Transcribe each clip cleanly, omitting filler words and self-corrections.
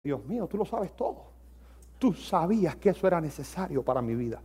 Dios mío, tú lo sabes todo. Tú sabías que eso era necesario para mi vida.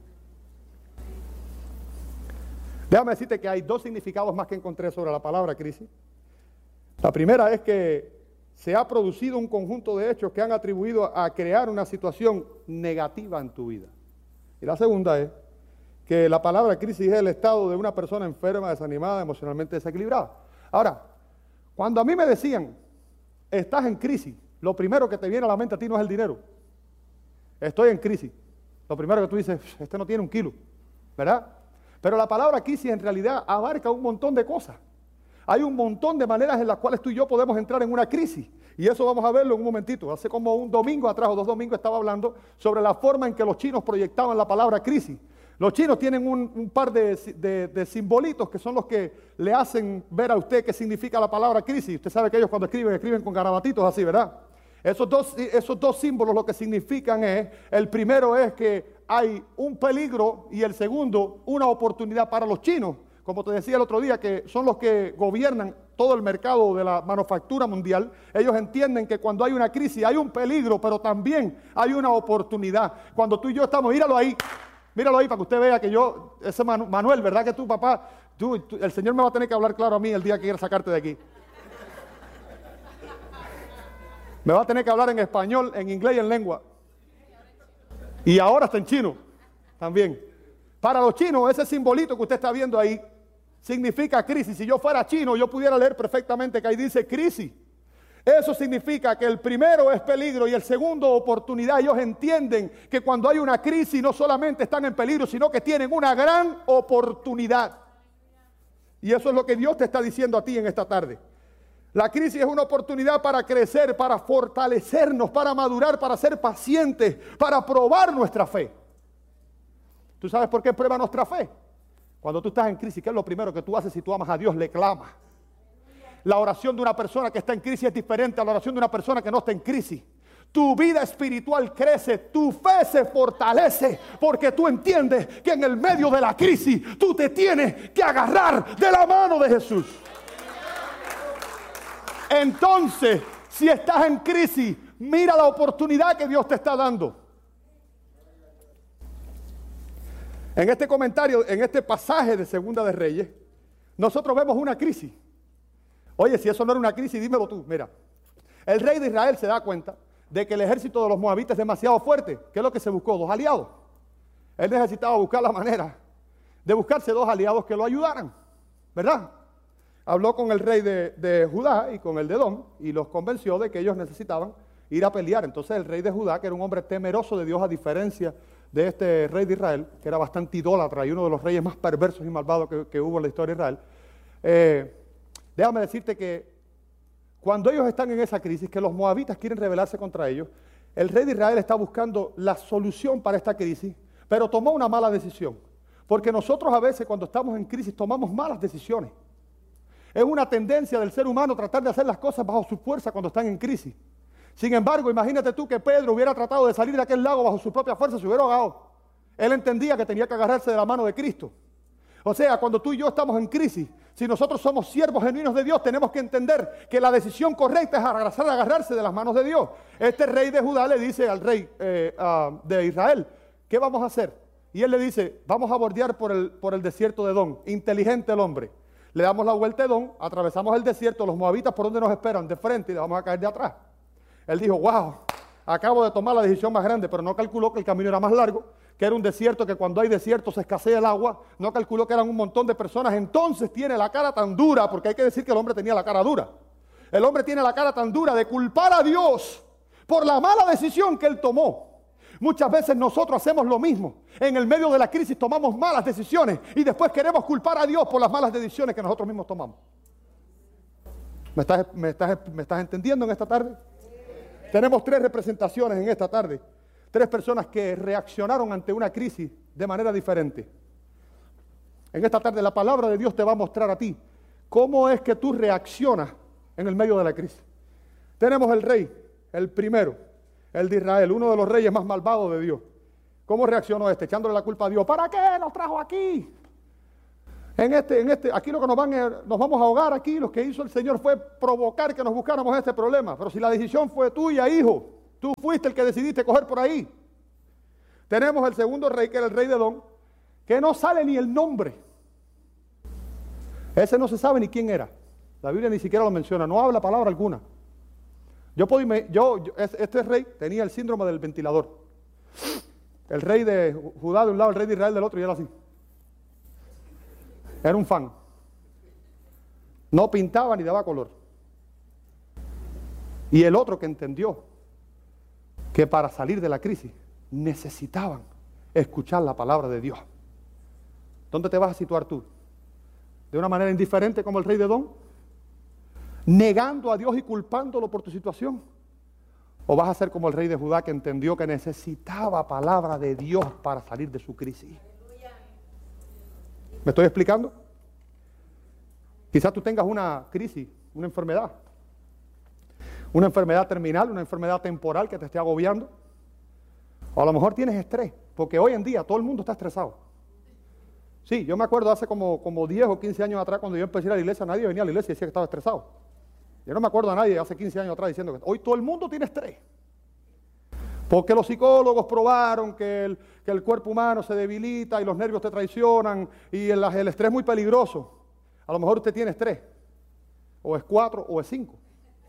Déjame decirte que hay dos significados más que encontré sobre la palabra crisis. La primera es que se ha producido un conjunto de hechos que han atribuido a crear una situación negativa en tu vida. Y la segunda es que la palabra crisis es el estado de una persona enferma, desanimada, emocionalmente desequilibrada. Ahora, cuando a mí me decían, estás en crisis, lo primero que te viene a la mente a ti no es el dinero. Estoy en crisis. Lo primero que tú dices, este no tiene un kilo, ¿verdad? Pero la palabra crisis en realidad abarca un montón de cosas. Hay un montón de maneras en las cuales tú y yo podemos entrar en una crisis. Y eso vamos a verlo en un momentito. Hace como un domingo atrás o 2 domingos estaba hablando sobre la forma en que los chinos proyectaban la palabra crisis. Los chinos tienen un par de simbolitos que son los que le hacen ver a usted qué significa la palabra crisis. Usted sabe que ellos cuando escriben con garabatitos así, ¿verdad? Esos dos símbolos lo que significan es, el primero es que hay un peligro y el segundo una oportunidad para los chinos. Como te decía el otro día, que son los que gobiernan todo el mercado de la manufactura mundial. Ellos entienden que cuando hay una crisis hay un peligro, pero también hay una oportunidad. Cuando tú y yo estamos, míralo ahí para que usted vea que yo, ese Manuel, ¿verdad que tú, papá? El Señor me va a tener que hablar claro a mí el día que quiera sacarte de aquí. Me va a tener que hablar en español, en inglés y en lengua. Y ahora está en chino también. Para los chinos, ese simbolito que usted está viendo ahí significa crisis. Si yo fuera chino, yo pudiera leer perfectamente que ahí dice crisis. Eso significa que el primero es peligro y el segundo oportunidad. Ellos entienden que cuando hay una crisis no solamente están en peligro, sino que tienen una gran oportunidad. Y eso es lo que Dios te está diciendo a ti en esta tarde. La crisis es una oportunidad para crecer, para fortalecernos, para madurar, para ser pacientes, para probar nuestra fe. ¿Tú sabes por qué prueba nuestra fe? Cuando tú estás en crisis, ¿qué es lo primero que tú haces si tú amas a Dios? Le clamas. La oración de una persona que está en crisis es diferente a la oración de una persona que no está en crisis. Tu vida espiritual crece, tu fe se fortalece, porque tú entiendes que en el medio de la crisis tú te tienes que agarrar de la mano de Jesús. Entonces, si estás en crisis, mira la oportunidad que Dios te está dando. En este comentario, en este pasaje de Segunda de Reyes, nosotros vemos una crisis. Oye, si eso no era una crisis, dímelo tú. Mira, el rey de Israel se da cuenta de que el ejército de los moabitas es demasiado fuerte. ¿Qué es lo que se buscó? 2 aliados. Él necesitaba buscar la manera de buscarse 2 aliados que lo ayudaran, ¿verdad? Habló con el rey de Judá y con el de Edom y los convenció de que ellos necesitaban ir a pelear. Entonces el rey de Judá, que era un hombre temeroso de Dios a diferencia de este rey de Israel, que era bastante idólatra y uno de los reyes más perversos y malvados que hubo en la historia de Israel, déjame decirte que cuando ellos están en esa crisis, que los moabitas quieren rebelarse contra ellos, el rey de Israel está buscando la solución para esta crisis, pero tomó una mala decisión. Porque nosotros a veces cuando estamos en crisis tomamos malas decisiones. Es una tendencia del ser humano tratar de hacer las cosas bajo su fuerza cuando están en crisis. Sin embargo, imagínate tú que Pedro hubiera tratado de salir de aquel lago bajo su propia fuerza, se hubiera ahogado. Él entendía que tenía que agarrarse de la mano de Cristo. O sea, cuando tú y yo estamos en crisis, si nosotros somos siervos genuinos de Dios, tenemos que entender que la decisión correcta es agarrarse de las manos de Dios. Este rey de Judá le dice al rey de Israel, ¿qué vamos a hacer? Y él le dice, vamos a bordear por el desierto de Edom. Inteligente el hombre. Le damos la vuelta a Edom, atravesamos el desierto, los moabitas por donde nos esperan, de frente, y le vamos a caer de atrás. Él dijo, wow, acabo de tomar la decisión más grande, pero no calculó que el camino era más largo, que era un desierto, que cuando hay desierto se escasea el agua, no calculó que eran un montón de personas. Entonces tiene la cara tan dura, porque hay que decir que el hombre tenía la cara dura. El hombre tiene la cara tan dura de culpar a Dios por la mala decisión que él tomó. Muchas veces nosotros hacemos lo mismo. En el medio de la crisis tomamos malas decisiones y después queremos culpar a Dios por las malas decisiones que nosotros mismos tomamos. ¿Me estás entendiendo en esta tarde? Tenemos 3 representaciones en esta tarde. 3 personas que reaccionaron ante una crisis de manera diferente. En esta tarde la palabra de Dios te va a mostrar a ti cómo es que tú reaccionas en el medio de la crisis. Tenemos el rey, el primero, el de Israel, uno de los reyes más malvados de Dios. ¿Cómo reaccionó este? Echándole la culpa a Dios. ¿Para qué nos trajo aquí? Aquí lo que nos vamos a ahogar aquí. Lo que hizo el Señor fue provocar que nos buscáramos este problema. Pero si la decisión fue tuya, hijo, Tú fuiste el que decidiste coger por ahí. Tenemos el segundo rey, que era el rey de Edom, que no sale ni el nombre. Ese no se sabe ni quién era. La Biblia ni siquiera lo menciona, no habla palabra alguna. Este rey tenía el síndrome del ventilador. El rey de Judá de un lado, el rey de Israel del otro, y era así. Era un fan. No pintaba ni daba color. Y el otro que entendió que para salir de la crisis necesitaban escuchar la palabra de Dios. ¿Dónde te vas a situar tú? ¿De una manera indiferente como el rey de Edom? ¿Negando a Dios y culpándolo por tu situación? ¿O vas a ser como el rey de Judá, que entendió que necesitaba palabra de Dios para salir de su crisis? ¿Me estoy explicando? Quizás tú tengas una crisis, una enfermedad terminal, una enfermedad temporal que te esté agobiando. O a lo mejor tienes estrés, porque hoy en día todo el mundo está estresado. Sí, yo me acuerdo hace como 10 o 15 años atrás, cuando yo empecé a ir a la iglesia, nadie venía a la iglesia y decía que estaba estresado. Yo no me acuerdo a nadie hace 15 años atrás diciendo que hoy todo el mundo tiene estrés. Porque los psicólogos probaron que el cuerpo humano se debilita y los nervios te traicionan y el estrés es muy peligroso. A lo mejor usted tiene estrés, o es 4 o es 5.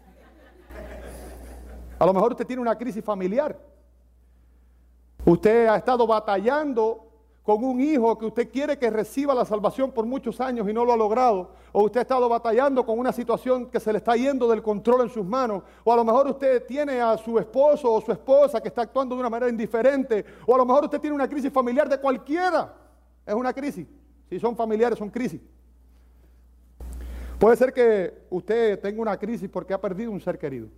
A lo mejor usted tiene una crisis familiar. Usted ha estado batallando con un hijo que usted quiere que reciba la salvación por muchos años y no lo ha logrado. O usted ha estado batallando con una situación que se le está yendo del control en sus manos. O a lo mejor usted tiene a su esposo o su esposa que está actuando de una manera indiferente. O a lo mejor usted tiene una crisis familiar de cualquiera. Es una crisis. Si son familiares, son crisis. Puede ser que usted tenga una crisis porque ha perdido un ser querido.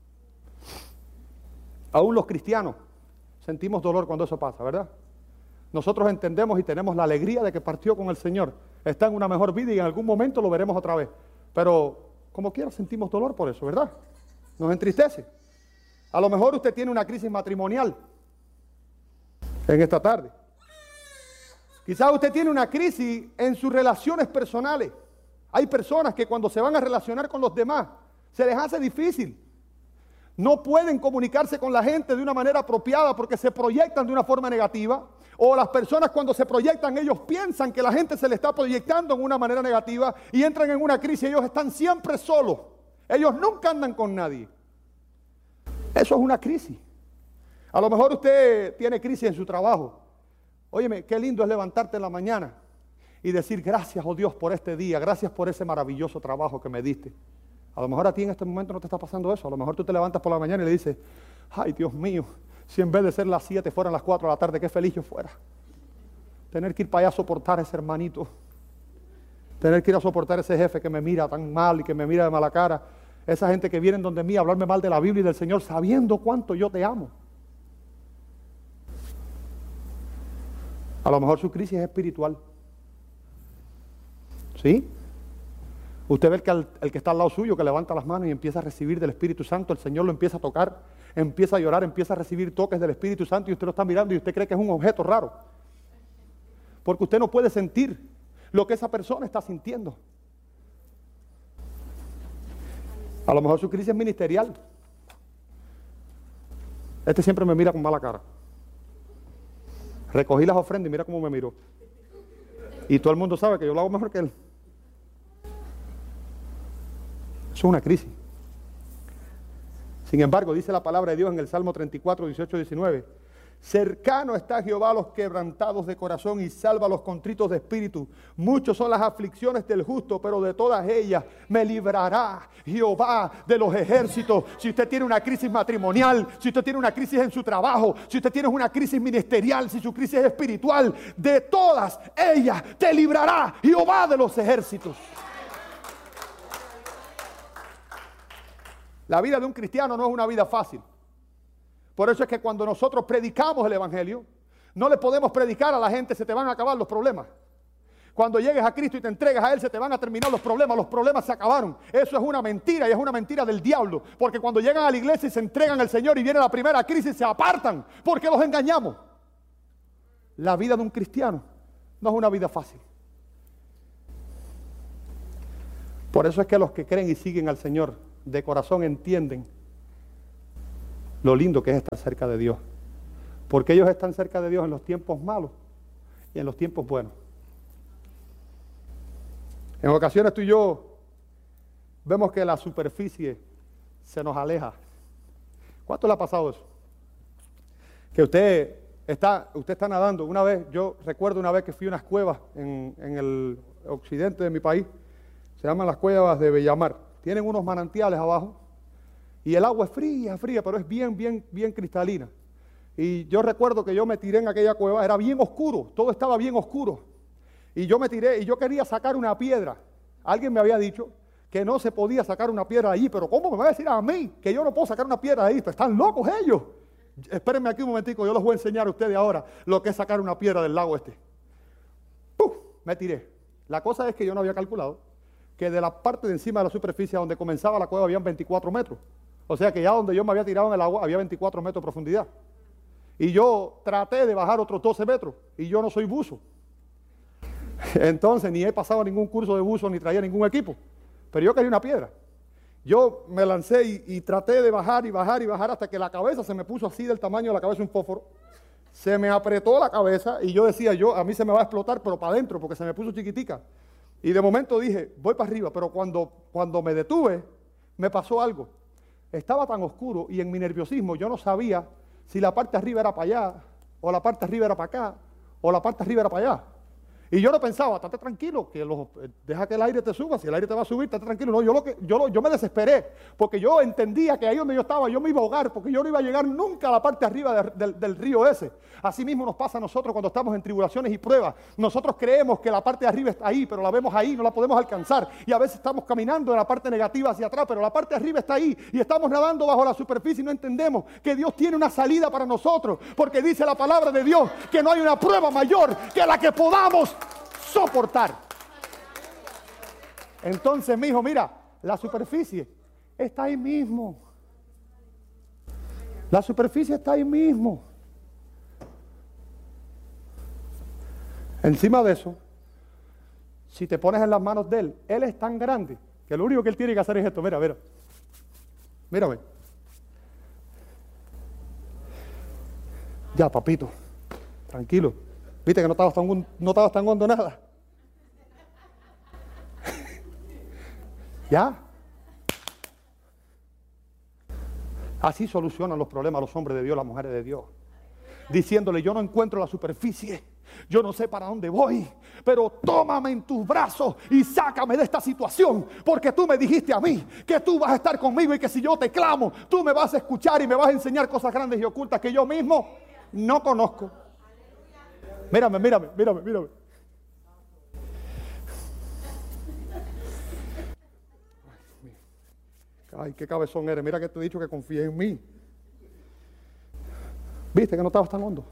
Aún los cristianos sentimos dolor cuando eso pasa, ¿verdad? Nosotros entendemos y tenemos la alegría de que partió con el Señor. Está en una mejor vida y en algún momento lo veremos otra vez. Pero como quiera sentimos dolor por eso, ¿verdad? Nos entristece. A lo mejor usted tiene una crisis matrimonial en esta tarde. Quizás usted tiene una crisis en sus relaciones personales. Hay personas que cuando se van a relacionar con los demás se les hace difícil. No pueden comunicarse con la gente de una manera apropiada porque se proyectan de una forma negativa. O las personas cuando se proyectan, ellos piensan que la gente se le está proyectando en una manera negativa y entran en una crisis. Ellos están siempre solos. Ellos nunca andan con nadie. Eso es una crisis. A lo mejor usted tiene crisis en su trabajo. Óyeme, qué lindo es levantarte en la mañana y decir gracias, oh Dios, por este día. Gracias por ese maravilloso trabajo que me diste. A lo mejor a ti en este momento no te está pasando eso. A lo mejor tú te levantas por la mañana y le dices, ay Dios mío, si en vez de ser las 7 fueran las 4 de la tarde, qué feliz yo fuera. Tener que ir para allá a soportar a ese hermanito. Tener que ir a soportar a ese jefe que me mira tan mal y que me mira de mala cara. Esa gente que viene donde mí a hablarme mal de la Biblia y del Señor sabiendo cuánto yo te amo. A lo mejor su crisis es espiritual. ¿Sí? Usted ve que el que está al lado suyo, que levanta las manos y empieza a recibir del Espíritu Santo, el Señor lo empieza a tocar, empieza a llorar, empieza a recibir toques del Espíritu Santo y usted lo está mirando y usted cree que es un objeto raro. Porque usted no puede sentir lo que esa persona está sintiendo. A lo mejor su crisis es ministerial. Este siempre me mira con mala cara. Recogí las ofrendas y mira cómo me miró. Y todo el mundo sabe que yo lo hago mejor que él. Eso es una crisis. Sin embargo, dice la palabra de Dios en el Salmo 34, 18, 19. Cercano está Jehová a los quebrantados de corazón y salva a los contritos de espíritu. Muchos son las aflicciones del justo, pero de todas ellas me librará Jehová de los ejércitos. Si usted tiene una crisis matrimonial, si usted tiene una crisis en su trabajo, si usted tiene una crisis ministerial, si su crisis es espiritual, de todas ellas te librará Jehová de los ejércitos. La vida de un cristiano no es una vida fácil. Por eso es que cuando nosotros predicamos el Evangelio, no le podemos predicar a la gente, se te van a acabar los problemas. Cuando llegues a Cristo y te entregas a Él, se te van a terminar los problemas se acabaron. Eso es una mentira y es una mentira del diablo. Porque cuando llegan a la iglesia y se entregan al Señor y viene la primera crisis, se apartan porque los engañamos. La vida de un cristiano no es una vida fácil. Por eso es que los que creen y siguen al Señor de corazón entienden lo lindo que es estar cerca de Dios. Porque ellos están cerca de Dios en los tiempos malos y en los tiempos buenos. En ocasiones tú y yo vemos que la superficie se nos aleja. ¿Cuánto le ha pasado eso? Que usted está nadando. Una vez, yo recuerdo una vez que fui a unas cuevas en el occidente de mi país. Se llaman las cuevas de Bellamar. Tienen unos manantiales abajo y el agua es fría, pero es bien cristalina. Y yo recuerdo que yo me tiré en aquella cueva, era bien oscuro, todo estaba bien oscuro. Y yo me tiré y yo quería sacar una piedra. Alguien me había dicho que no se podía sacar una piedra de allí, pero ¿cómo me va a decir a mí que yo no puedo sacar una piedra de ahí? Pues están locos ellos. Espérenme aquí un momentico, yo les voy a enseñar a ustedes ahora lo que es sacar una piedra del lago este. ¡Puf! Me tiré. La cosa es que yo no había calculado que de la parte de encima de la superficie donde comenzaba la cueva habían 24 metros. O sea que ya donde yo me había tirado en el agua había 24 metros de profundidad. Y yo traté de bajar otros 12 metros y yo no soy buzo. Entonces ni he pasado ningún curso de buzo ni traía ningún equipo. Pero yo quería una piedra. Yo me lancé y traté de bajar hasta que la cabeza se me puso así del tamaño de la cabeza de un fósforo. Se me apretó la cabeza y yo decía, a mí se me va a explotar, pero para adentro, porque se me puso chiquitica. Y de momento dije, voy para arriba, pero cuando me detuve, me pasó algo. Estaba tan oscuro y en mi nerviosismo yo no sabía si la parte de arriba era para allá, o la parte de arriba era para acá, o la parte de arriba era para allá. Y yo no pensaba, estate tranquilo, deja que el aire te suba, si el aire te va a subir, estate tranquilo. No, yo me desesperé, porque yo entendía que ahí donde yo estaba, yo me iba a ahogar, porque yo no iba a llegar nunca a la parte de arriba del río ese. Así mismo nos pasa a nosotros cuando estamos en tribulaciones y pruebas. Nosotros creemos que la parte de arriba está ahí, pero la vemos ahí, no la podemos alcanzar. Y a veces estamos caminando en la parte negativa hacia atrás, pero la parte de arriba está ahí. Y estamos nadando bajo la superficie y no entendemos que Dios tiene una salida para nosotros, porque dice la palabra de Dios que no hay una prueba mayor que la que podamos soportar. Entonces, mi hijo, mira, la superficie está ahí mismo. La superficie está ahí mismo. Encima de eso, si te pones en las manos de Él, Él es tan grande que lo único que Él tiene que hacer es esto. Mira. Mírame. Ya, papito, tranquilo. Viste que no estabas tan hondo nada. ¿Ya? Así solucionan los problemas los hombres de Dios, las mujeres de Dios. Diciéndole, yo no encuentro la superficie, yo no sé para dónde voy, pero tómame en tus brazos y sácame de esta situación, porque tú me dijiste a mí que tú vas a estar conmigo y que si yo te clamo, tú me vas a escuchar y me vas a enseñar cosas grandes y ocultas que yo mismo no conozco. Mírame. Ay, qué cabezón eres. Mira que te he dicho que confíes en mí. ¿Viste que no estabas tan hondo?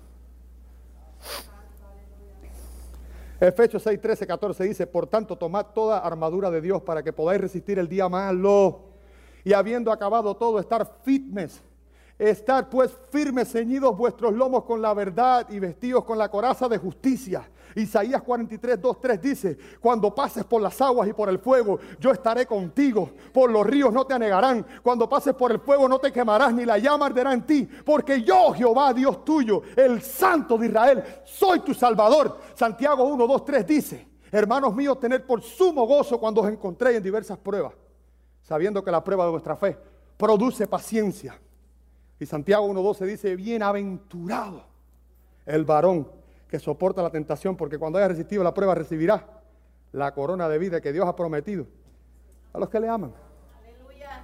Efesios 6, 13, 14 dice, por tanto, tomad toda armadura de Dios para que podáis resistir el día malo. Y habiendo acabado todo, estar firmes. Estar pues firmes, ceñidos vuestros lomos con la verdad y vestidos con la coraza de justicia. Isaías 43, 2, 3 dice, cuando pases por las aguas y por el fuego, yo estaré contigo. Por los ríos no te anegarán. Cuando pases por el fuego no te quemarás, ni la llama arderá en ti. Porque yo, Jehová, Dios tuyo, el Santo de Israel, soy tu Salvador. Santiago 1, 2, 3 dice, hermanos míos, tened por sumo gozo cuando os encontréis en diversas pruebas, sabiendo que la prueba de vuestra fe produce paciencia. Y Santiago 1:12 dice, bienaventurado el varón que soporta la tentación, porque cuando haya resistido la prueba recibirá la corona de vida que Dios ha prometido a los que le aman. Aleluya.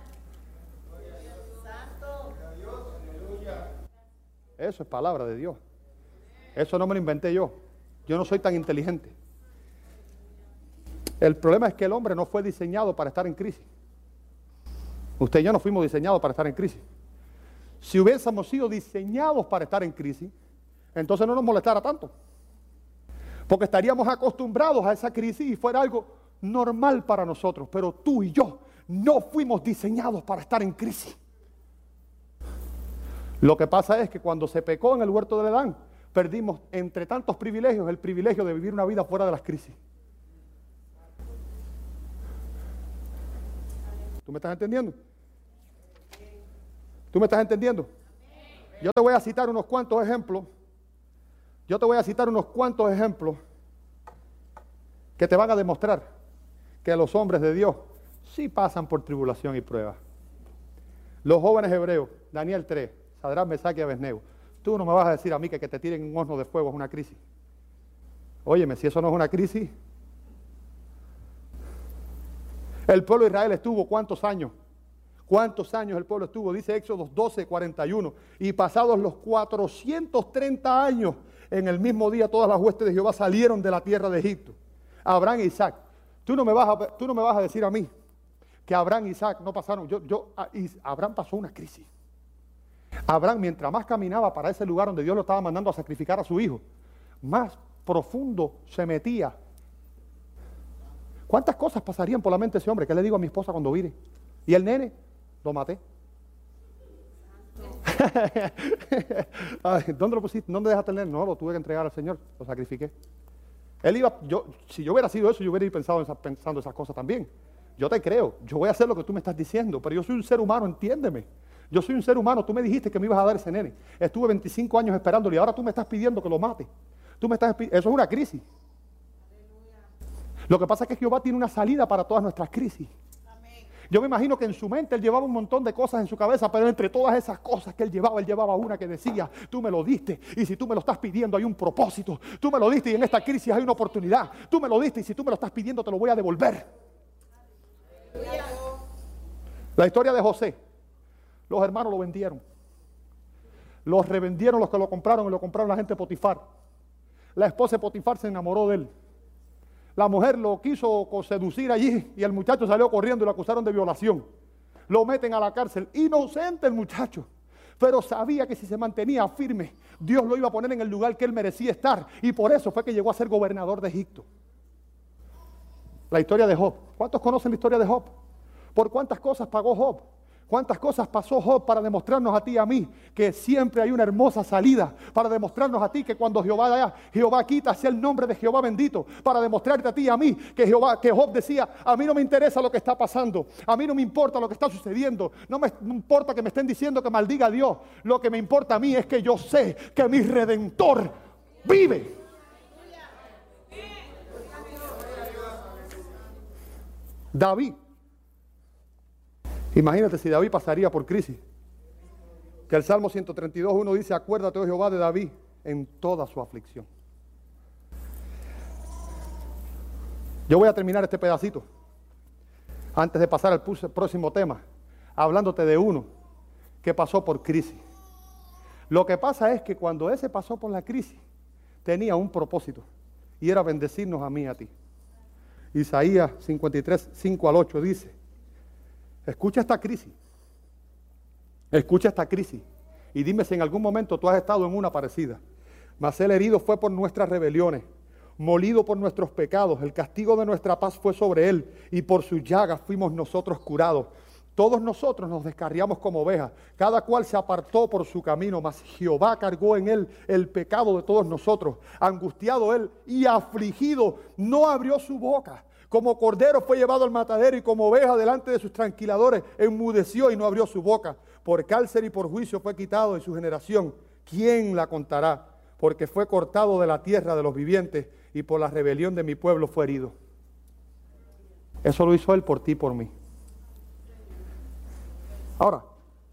Santo. Eso es palabra de Dios. Eso no me lo inventé yo. Yo no soy tan inteligente. El problema es que el hombre no fue diseñado para estar en crisis. Usted y yo no fuimos diseñados para estar en crisis. Si hubiésemos sido diseñados para estar en crisis, entonces no nos molestara tanto. Porque estaríamos acostumbrados a esa crisis y fuera algo normal para nosotros. Pero tú y yo no fuimos diseñados para estar en crisis. Lo que pasa es que cuando se pecó en el huerto del Edén, perdimos entre tantos privilegios el privilegio de vivir una vida fuera de las crisis. ¿Tú me estás entendiendo? ¿Tú me estás entendiendo? Yo te voy a citar unos cuantos ejemplos. Yo te voy a citar unos cuantos ejemplos que te van a demostrar que los hombres de Dios sí pasan por tribulación y prueba. Los jóvenes hebreos, Daniel 3, Sadrach, Mesach y Abednego. Tú no me vas a decir a mí que te tiren en un horno de fuego es una crisis. Óyeme, si eso no es una crisis. El pueblo de Israel estuvo ¿cuántos años? ¿Cuántos años el pueblo estuvo? Dice Éxodo 12, 41. Y pasados los 430 años, en el mismo día todas las huestes de Jehová salieron de la tierra de Egipto. Abraham e Isaac. Tú no me vas a decir a mí que Abraham e Isaac no pasaron. Abraham pasó una crisis. Abraham, mientras más caminaba para ese lugar donde Dios lo estaba mandando a sacrificar a su hijo, más profundo se metía. ¿Cuántas cosas pasarían por la mente de ese hombre? ¿Qué le digo a mi esposa cuando vire? ¿Y el nene? Lo maté. Ay, ¿dónde lo pusiste? ¿Dónde dejaste el nene? No, lo tuve que entregar al Señor, lo sacrifiqué. Si yo hubiera sido eso, yo hubiera pensando esas cosas también. Yo te creo, yo voy a hacer lo que tú me estás diciendo, pero yo soy un ser humano, entiéndeme. Yo soy un ser humano, tú me dijiste que me ibas a dar ese nene. Estuve 25 años esperándolo y ahora tú me estás pidiendo que lo mate. Eso es una crisis. Lo que pasa es que Jehová tiene una salida para todas nuestras crisis. Yo me imagino que en su mente él llevaba un montón de cosas en su cabeza, pero entre todas esas cosas que él llevaba una que decía, tú me lo diste y si tú me lo estás pidiendo hay un propósito. Tú me lo diste y en esta crisis hay una oportunidad. Tú me lo diste y si tú me lo estás pidiendo te lo voy a devolver. La historia de José. Los hermanos lo vendieron. Los revendieron los que lo compraron y lo compraron la gente de Potifar. La esposa de Potifar se enamoró de él. La mujer lo quiso seducir allí y el muchacho salió corriendo y lo acusaron de violación. Lo meten a la cárcel. Inocente el muchacho. Pero sabía que si se mantenía firme, Dios lo iba a poner en el lugar que él merecía estar. Y por eso fue que llegó a ser gobernador de Egipto. La historia de Job. ¿Cuántos conocen la historia de Job? ¿Por cuántas cosas pagó Job? ¿Cuántas cosas pasó Job para demostrarnos a ti y a mí que siempre hay una hermosa salida? Para demostrarnos a ti que cuando Jehová quita, sea el nombre de Jehová bendito. Para demostrarte a ti y a mí que Job decía, a mí no me interesa lo que está pasando. A mí no me importa lo que está sucediendo. No me importa que me estén diciendo que maldiga a Dios. Lo que me importa a mí es que yo sé que mi Redentor vive. David. Imagínate si David pasaría por crisis. Que el Salmo 132:1 dice, acuérdate, oh Jehová, de David en toda su aflicción. Yo voy a terminar este pedacito, antes de pasar al próximo tema, hablándote de uno que pasó por crisis. Lo que pasa es que cuando ese pasó por la crisis, tenía un propósito, y era bendecirnos a mí y a ti. Isaías 53:5-8 dice, escucha esta crisis y dime si en algún momento tú has estado en una parecida. Mas el herido fue por nuestras rebeliones, molido por nuestros pecados, el castigo de nuestra paz fue sobre él y por sus llagas fuimos nosotros curados. Todos nosotros nos descarriamos como ovejas, cada cual se apartó por su camino, mas Jehová cargó en él el pecado de todos nosotros. Angustiado él y afligido, no abrió su boca. Como cordero fue llevado al matadero y como oveja delante de sus tranquiladores enmudeció y no abrió su boca. Por cárcel y por juicio fue quitado de su generación. ¿Quién la contará? Porque fue cortado de la tierra de los vivientes y por la rebelión de mi pueblo fue herido. Eso lo hizo él por ti y por mí. Ahora,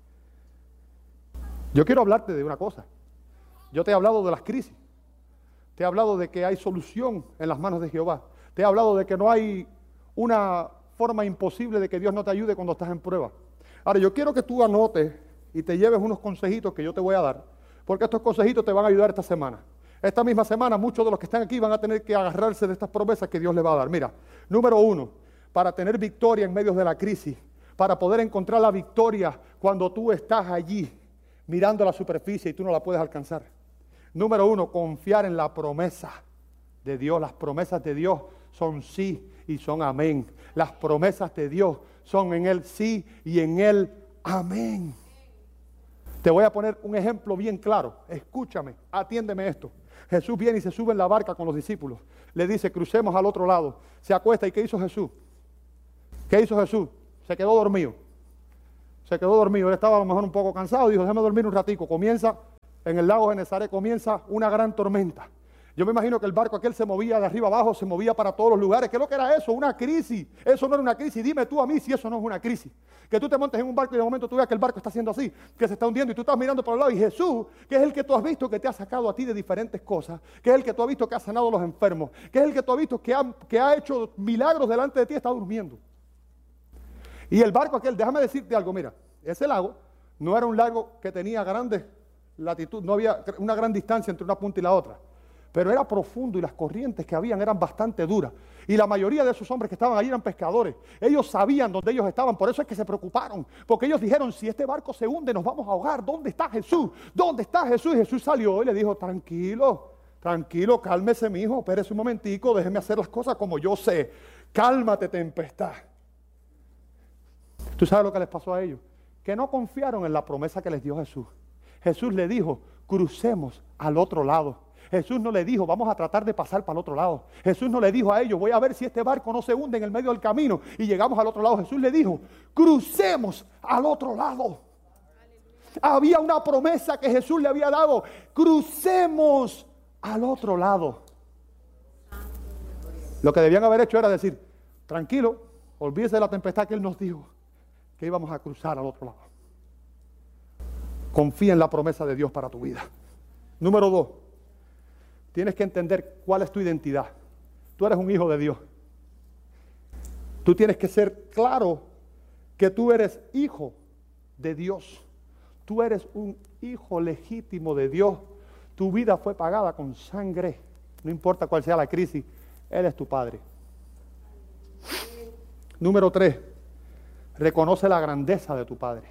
yo quiero hablarte de una cosa. Yo te he hablado de las crisis. Te he hablado de que hay solución en las manos de Jehová. Te he hablado de que no hay una forma imposible de que Dios no te ayude cuando estás en prueba. Ahora, yo quiero que tú anotes y te lleves unos consejitos que yo te voy a dar, porque estos consejitos te van a ayudar esta semana. Esta misma semana, muchos de los que están aquí van a tener que agarrarse de estas promesas que Dios les va a dar. Mira, número 1, para tener victoria en medio de la crisis, para poder encontrar la victoria cuando tú estás allí mirando la superficie y tú no la puedes alcanzar. Número 1, confiar en la promesa de Dios. Las promesas de Dios son sí y son amén. Las promesas de Dios son en Él sí y en Él amén. Te voy a poner un ejemplo bien claro. Escúchame, atiéndeme esto. Jesús viene y se sube en la barca con los discípulos. Le dice, crucemos al otro lado. Se acuesta y ¿qué hizo Jesús? ¿Qué hizo Jesús? Se quedó dormido. se quedó dormido. Él estaba a lo mejor un poco cansado, dijo, déjame dormir un ratico. Comienza, en el lago Genesaret comienza una gran tormenta. Yo me imagino que el barco aquel se movía de arriba abajo, se movía para todos los lugares. ¿Qué es lo que era eso? Una crisis. Eso no era una crisis. Dime tú a mí si eso no es una crisis. Que tú te montes en un barco y de momento tú veas que el barco está haciendo así, que se está hundiendo y tú estás mirando por el lado y Jesús, que es el que tú has visto que te ha sacado a ti de diferentes cosas, que es el que tú has visto que ha sanado a los enfermos, que es el que tú has visto que ha hecho milagros delante de ti, está durmiendo. Y el barco aquel, déjame decirte algo, mira, ese lago no era un lago que tenía grandes latitud, no había una gran distancia entre una punta y la otra. Pero era profundo y las corrientes que habían eran bastante duras. Y la mayoría de esos hombres que estaban allí eran pescadores. Ellos sabían dónde ellos estaban, por eso es que se preocuparon. Porque ellos dijeron, si este barco se hunde, nos vamos a ahogar. ¿Dónde está Jesús? ¿Dónde está Jesús? Y Jesús salió y le dijo, tranquilo, tranquilo, cálmese, mijo, espérese un momentico, déjeme hacer las cosas como yo sé. Cálmate, tempestad. ¿Tú sabes lo que les pasó a ellos? Que no confiaron en la promesa que les dio Jesús. Jesús le dijo, crucemos al otro lado. Jesús no le dijo, vamos a tratar de pasar para el otro lado. Jesús no le dijo a ellos, voy a ver si este barco no se hunde en el medio del camino y llegamos al otro lado. Jesús le dijo, crucemos al otro lado. Había una promesa que Jesús le había dado, crucemos al otro lado. Lo que debían haber hecho era decir, tranquilo, olvídese de la tempestad que Él nos dijo, que íbamos a cruzar al otro lado. Confía en la promesa de Dios para tu vida. Número 2. Tienes que entender cuál es tu identidad. Tú eres un hijo de Dios. Tú tienes que ser claro que tú eres hijo de Dios. Tú eres un hijo legítimo de Dios. Tu vida fue pagada con sangre. No importa cuál sea la crisis, Él es tu Padre. Número 3. Reconoce la grandeza de tu Padre.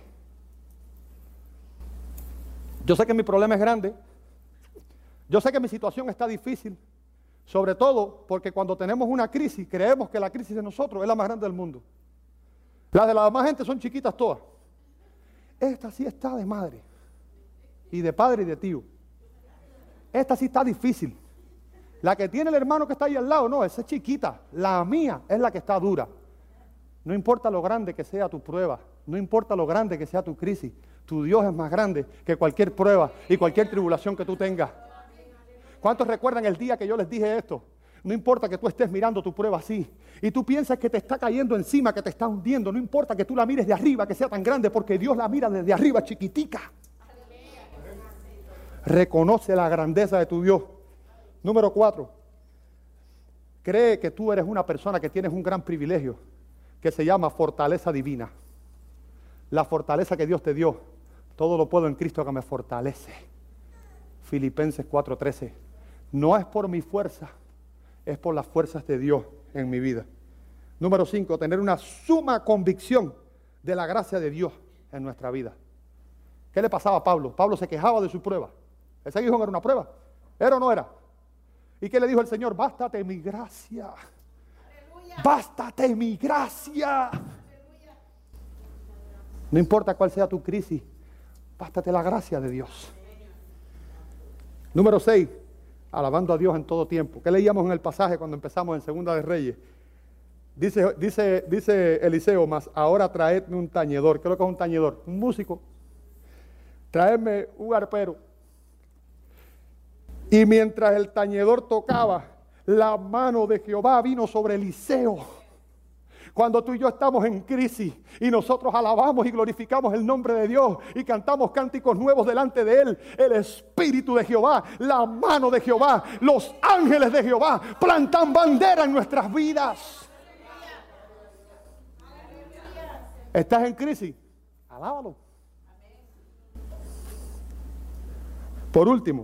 Yo sé que mi problema es grande. Yo sé que mi situación está difícil, sobre todo porque cuando tenemos una crisis, creemos que la crisis de nosotros es la más grande del mundo. Las de la demás gente son chiquitas todas. Esta sí está de madre, y de padre y de tío. Esta sí está difícil. La que tiene el hermano que está ahí al lado, no, esa es chiquita. La mía es la que está dura. No importa lo grande que sea tu prueba, no importa lo grande que sea tu crisis, tu Dios es más grande que cualquier prueba y cualquier tribulación que tú tengas. ¿Cuántos recuerdan el día que yo les dije esto? No importa que tú estés mirando tu prueba así y tú piensas que te está cayendo encima, que te está hundiendo. No importa que tú la mires de arriba, que sea tan grande, porque Dios la mira desde arriba chiquitica. Reconoce la grandeza de tu Dios. Número 4. Cree que tú eres una persona que tienes un gran privilegio que se llama fortaleza divina. La fortaleza que Dios te dio. Todo lo puedo en Cristo que me fortalece. Filipenses 4:13. No es por mi fuerza, es por las fuerzas de Dios en mi vida. Número 5, tener una suma convicción de la gracia de Dios en nuestra vida. ¿Qué le pasaba a Pablo? Pablo se quejaba de su prueba. Ese hijo era una prueba. ¿Era o no era? ¿Y qué le dijo el Señor? Bástate mi gracia. Aleluya. Bástate mi gracia. Aleluya. No importa cuál sea tu crisis, bástate la gracia de Dios. Número 6, alabando a Dios en todo tiempo. ¿Qué leíamos en el pasaje cuando empezamos en Segunda de Reyes? Dice Eliseo, mas ahora traedme un tañedor. ¿Qué es lo que es un tañedor? Un músico. Traedme un arpero. Y mientras el tañedor tocaba, la mano de Jehová vino sobre Eliseo. Cuando tú y yo estamos en crisis y nosotros alabamos y glorificamos el nombre de Dios y cantamos cánticos nuevos delante de Él, el Espíritu de Jehová, la mano de Jehová, los ángeles de Jehová plantan bandera en nuestras vidas. ¿Estás en crisis? Alábalo. Por último,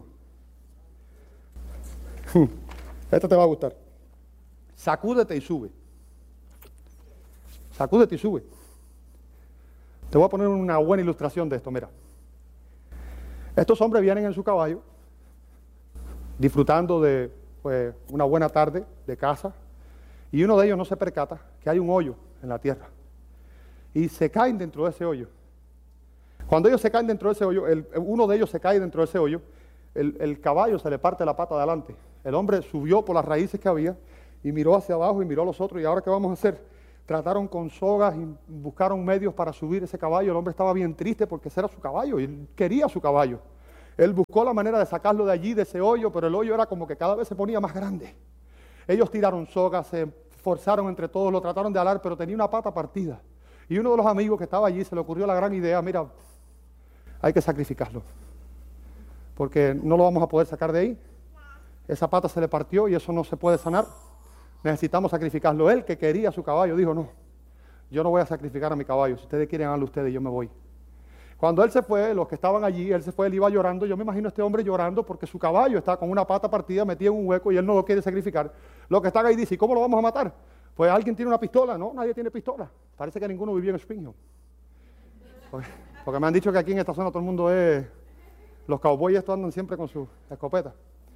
esto te va a gustar. Sacúdete y sube. Sacúdete y sube. Te voy a poner una buena ilustración de esto, mira. Estos hombres vienen en su caballo, disfrutando de una buena tarde de caza, y uno de ellos no se percata que hay un hoyo en la tierra. Y se caen dentro de ese hoyo. Cuando ellos se caen dentro de ese hoyo, uno de ellos se cae dentro de ese hoyo, el caballo se le parte la pata de adelante. El hombre subió por las raíces que había y miró hacia abajo y miró a los otros. ¿Y ahora qué vamos a hacer? trataron con sogas y buscaron medios para subir ese caballo. El hombre estaba bien triste porque ese era su caballo y él quería su caballo. Él buscó la manera de sacarlo de allí, de ese hoyo, pero el hoyo era como que cada vez se ponía más grande. Ellos tiraron sogas, se forzaron entre todos, lo trataron de alar, pero tenía una pata partida. Y uno de los amigos que estaba allí se le ocurrió la gran idea, mira, hay que sacrificarlo, porque no lo vamos a poder sacar de ahí. Esa pata se le partió y eso no se puede sanar. Necesitamos sacrificarlo. Él, que quería su caballo, dijo, no, yo no voy a sacrificar a mi caballo. Si ustedes quieren, háganlo ustedes, yo me voy. Cuando él se fue, los que estaban allí, él se fue, él iba llorando. Yo me imagino a este hombre llorando porque su caballo está con una pata partida, metido en un hueco y él no lo quiere sacrificar. Los que están ahí dicen, ¿cómo lo vamos a matar? Pues alguien tiene una pistola. No, nadie tiene pistola. Parece que ninguno vivió en Spring Hill. Porque me han dicho que aquí en esta zona todo el mundo es... Los cowboys estos andan siempre con su escopeta.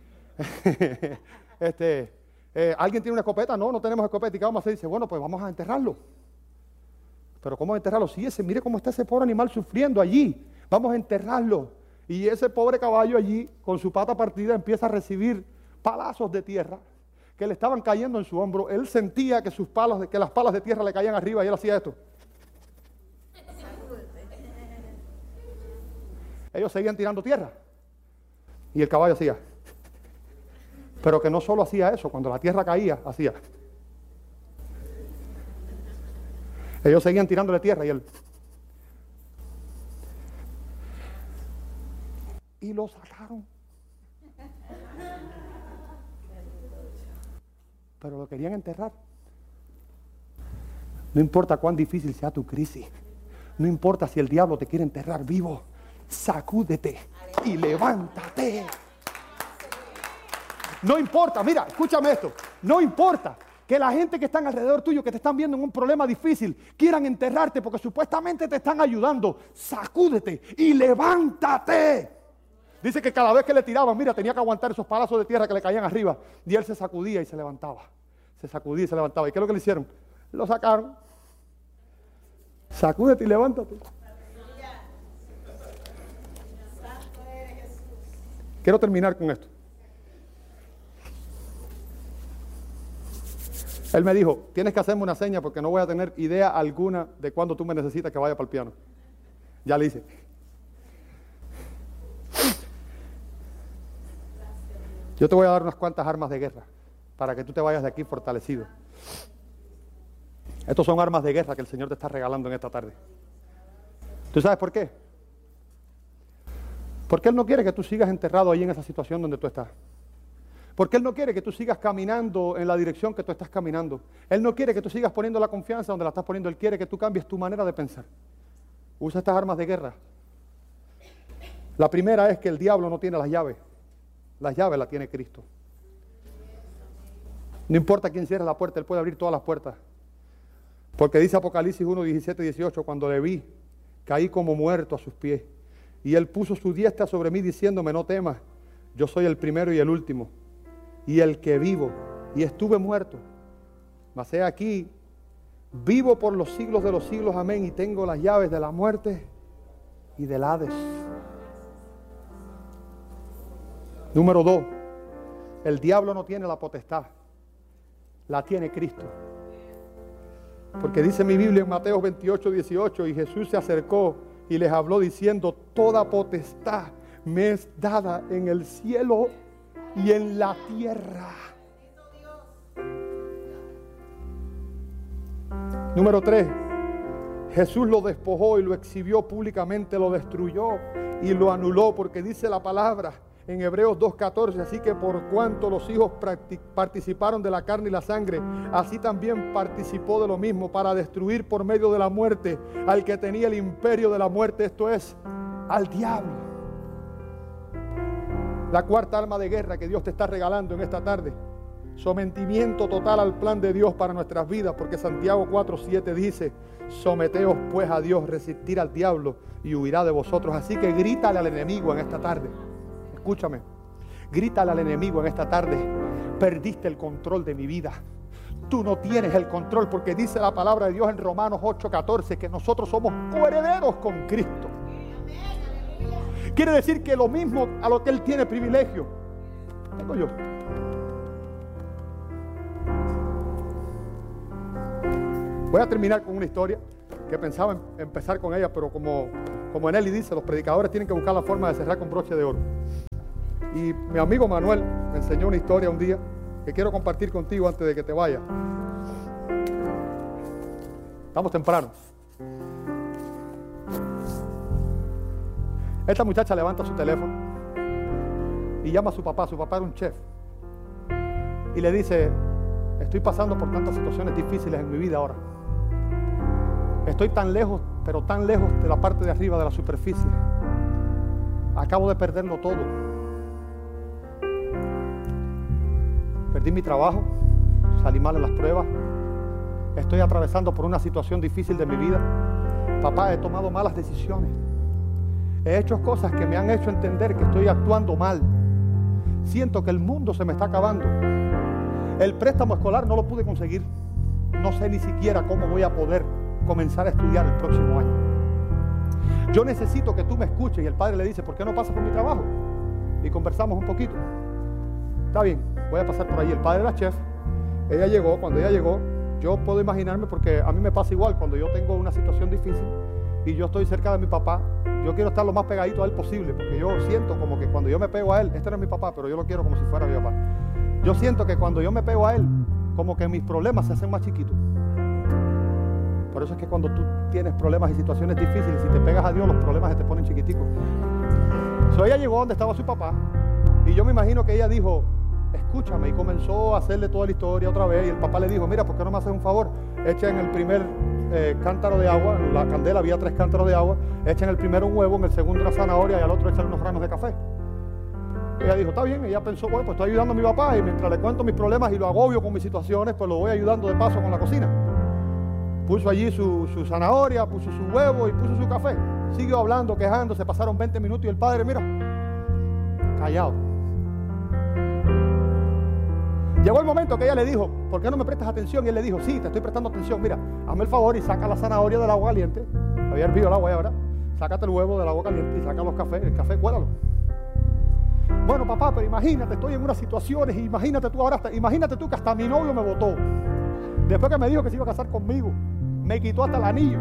¿Alguien tiene una escopeta? No, no tenemos escopeta. ¿Y qué vamos a hacer? Dice, bueno, pues vamos a enterrarlo. ¿Pero cómo enterrarlo? Sí, mire cómo está ese pobre animal sufriendo allí. Vamos a enterrarlo. Y ese pobre caballo allí, con su pata partida, empieza a recibir palazos de tierra que le estaban cayendo en su hombro. Él sentía que las palas de tierra le caían arriba y él hacía esto. Ellos seguían tirando tierra. Y el caballo hacía. Pero que no solo hacía eso, cuando la tierra caía, hacía. Ellos seguían tirándole tierra y él. Y lo sacaron. Pero lo querían enterrar. No importa cuán difícil sea tu crisis. No importa si el diablo te quiere enterrar vivo. Sacúdete y levántate. No importa, mira, escúchame esto. No importa que la gente que están alrededor tuyo, que te están viendo en un problema difícil, quieran enterrarte porque supuestamente te están ayudando. Sacúdete y levántate. Dice que cada vez que le tiraban, mira, tenía que aguantar esos palazos de tierra que le caían arriba. Y él se sacudía y se levantaba. Se sacudía y se levantaba. ¿Y qué es lo que le hicieron? Lo sacaron. Sacúdete y levántate. Quiero terminar con esto. Él me dijo, tienes que hacerme una seña porque no voy a tener idea alguna de cuándo tú me necesitas que vaya para el piano. Ya le hice. Yo te voy a dar unas cuantas armas de guerra para que tú te vayas de aquí fortalecido. Estos son armas de guerra que el Señor te está regalando en esta tarde. ¿Tú sabes por qué? Porque Él no quiere que tú sigas enterrado ahí en esa situación donde tú estás. Porque Él no quiere que tú sigas caminando en la dirección que tú estás caminando. Él no quiere que tú sigas poniendo la confianza donde la estás poniendo. Él quiere que tú cambies tu manera de pensar. Usa estas armas de guerra. La primera es que el diablo no tiene las llaves. Las llaves las tiene Cristo. No importa quién cierre la puerta, Él puede abrir todas las puertas. Porque dice Apocalipsis 1, 17 y 18, cuando le vi, caí como muerto a sus pies. Y Él puso su diestra sobre mí diciéndome, no temas, yo soy el primero y el último, y el que vivo, y estuve muerto. Mas he aquí, vivo por los siglos de los siglos, amén, y tengo las llaves de la muerte y del Hades. Número 2, el diablo no tiene la potestad, la tiene Cristo. Porque dice mi Biblia en Mateo 28, 18, y Jesús se acercó y les habló diciendo, toda potestad me es dada en el cielo y en la tierra. Número 3, Jesús lo despojó y lo exhibió públicamente, lo destruyó y lo anuló, porque dice la palabra en Hebreos 2:14, así que por cuanto los hijos participaron de la carne y la sangre, así también participó de lo mismo para destruir por medio de la muerte al que tenía el imperio de la muerte, esto es, al diablo. La cuarta arma de guerra que Dios te está regalando en esta tarde, sometimiento total al plan de Dios para nuestras vidas, porque Santiago 4:7 dice, someteos pues a Dios, resistir al diablo y huirá de vosotros. Así que grítale al enemigo en esta tarde. Escúchame, grítale al enemigo en esta tarde, perdiste el control de mi vida. Tú no tienes el control, porque dice la palabra de Dios en Romanos 8:14 que nosotros somos coherederos con Cristo. Quiere decir que lo mismo a lo que Él tiene privilegio, tengo yo. Voy a terminar con una historia que pensaba empezar con ella, pero como Eneli dice, los predicadores tienen que buscar la forma de cerrar con broche de oro. Y mi amigo Manuel me enseñó una historia un día que quiero compartir contigo antes de que te vayas. Estamos temprano. Esta muchacha levanta su teléfono y llama a su papá. Su papá era un chef. Y le dice: estoy pasando por tantas situaciones difíciles en mi vida ahora. Estoy tan lejos, pero tan lejos de la parte de arriba de la superficie. Acabo de perderlo todo. Perdí mi trabajo, salí mal en las pruebas. Estoy atravesando por una situación difícil de mi vida. Papá, he tomado malas decisiones. He hecho cosas que me han hecho entender que estoy actuando mal. Siento que el mundo se me está acabando. El préstamo escolar no lo pude conseguir. No sé ni siquiera cómo voy a poder comenzar a estudiar el próximo año. Yo necesito que tú me escuches. Y el padre le dice: ¿por qué no pasas por mi trabajo? Y conversamos un poquito. Está bien, voy a pasar por ahí. El padre era chef. Ella llegó. Cuando ella llegó, yo puedo imaginarme, porque a mí me pasa igual. Cuando yo tengo una situación difícil y yo estoy cerca de mi papá, yo quiero estar lo más pegadito a él posible, porque yo siento como que cuando yo me pego a él, este no es mi papá, pero yo lo quiero como si fuera mi papá. Yo siento que cuando yo me pego a él, como que mis problemas se hacen más chiquitos. Por eso es que cuando tú tienes problemas y situaciones difíciles, si te pegas a Dios, los problemas se te ponen chiquiticos. Ella llegó donde estaba su papá, y yo me imagino que ella dijo: escúchame, y comenzó a hacerle toda la historia otra vez. Y el papá le dijo: mira, ¿por qué no me haces un favor? Echa en el primer cántaro de agua, en la candela había 3 cántaros de agua, echa en el primero un huevo, en el segundo una zanahoria y al otro echan unos granos de café. Ella dijo: está bien. Ella pensó: bueno, pues estoy ayudando a mi papá, y mientras le cuento mis problemas y lo agobio con mis situaciones, pues lo voy ayudando de paso con la cocina. Puso allí su zanahoria, puso su huevo y puso su café. Siguió hablando, quejándose. Pasaron 20 minutos y el padre, mira, callado. Llegó el momento que ella le dijo: ¿por qué no me prestas atención? Y él le dijo: sí, te estoy prestando atención. Mira, hazme el favor y saca la zanahoria del agua caliente. Había hervido el agua y ahora sácate el huevo del agua caliente y saca los cafés. El café, cuélalo. Bueno, papá, pero imagínate, estoy en unas situaciones, y imagínate tú que hasta mi novio me votó. Después que me dijo que se iba a casar conmigo, me quitó hasta el anillo.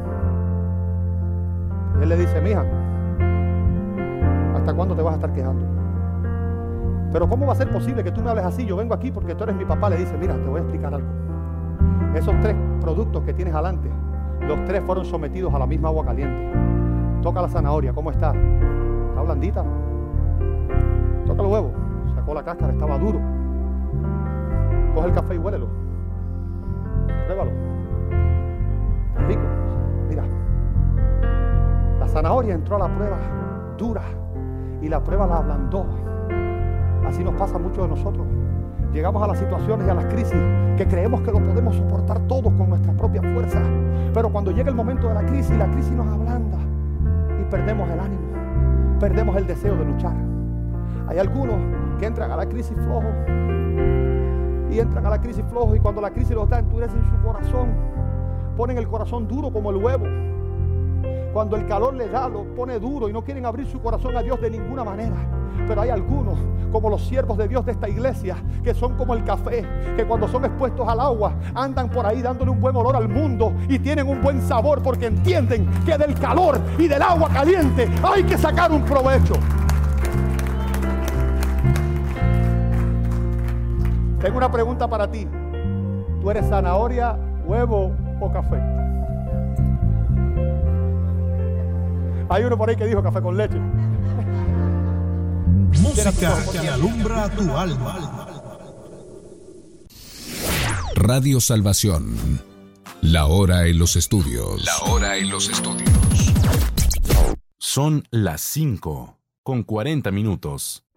Y él le dice: mija, ¿hasta cuándo te vas a estar quejando? Pero ¿cómo va a ser posible que tú me hables así? Yo vengo aquí porque tú eres mi papá. Le dice: mira, te voy a explicar algo. Esos 3 productos que tienes adelante, los 3 fueron sometidos a la misma agua caliente. Toca la zanahoria, ¿cómo está? ¿Está blandita? Toca el huevo. Sacó la cáscara, estaba duro. Coge el café y huélelo. Pruébalo. Está rico. Mira, la zanahoria entró a la prueba dura y la prueba la ablandó. Así nos pasa a muchos de nosotros. Llegamos a las situaciones y a las crisis que creemos que lo podemos soportar todos con nuestra propia fuerza. Pero cuando llega el momento de la crisis nos ablanda y perdemos el ánimo, perdemos el deseo de luchar. Hay algunos que entran a la crisis flojo y cuando la crisis los da, endurecen su corazón, ponen el corazón duro como el huevo. Cuando el calor les da, lo pone duro y no quieren abrir su corazón a Dios de ninguna manera. Pero hay algunos, como los siervos de Dios de esta iglesia, que son como el café, que cuando son expuestos al agua, andan por ahí dándole un buen olor al mundo y tienen un buen sabor, porque entienden que del calor y del agua caliente hay que sacar un provecho. Tengo una pregunta para ti. ¿Tú eres zanahoria, huevo o café? Hay uno por ahí que dijo café con leche. Música que alumbra tu alma. Radio Salvación. La hora en los estudios. Son las 5:40.